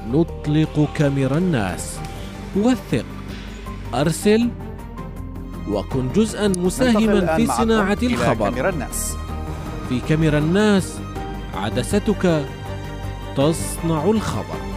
نطلق كاميرا الناس. وثق، أرسل، وكن جزءا مساهما في صناعة الخبر. كاميرا الناس. في كاميرا الناس عدستك تصنع الخبر.